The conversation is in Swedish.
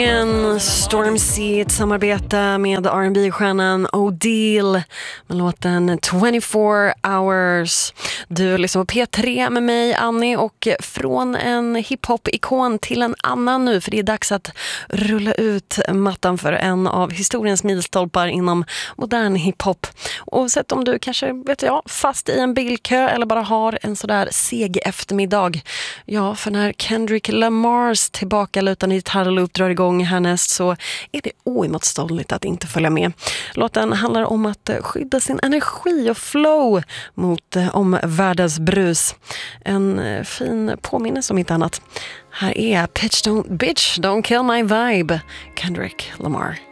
En Stormzy, ett samarbete med R&B-stjärnan Odile med låten 24 hours. Du lyssnar på P3 med mig, Annie, och från en hiphop-ikon till en annan nu, för det är dags att rulla ut mattan för en av historiens milstolpar inom modern hiphop. Oavsett om du kanske, fast i en bilkö eller bara har en sådär seg eftermiddag. Ja, för när Kendrick Lamars tillbakalutande gitarrloop drar igång härnäst så är det oemotståndligt att inte följa med. Låten handlar om att skydda sin energi och flow mot omvärldens brus. En fin påminnelse om inte annat. Här är Bitch Don't Kill My Vibe, Kendrick Lamar.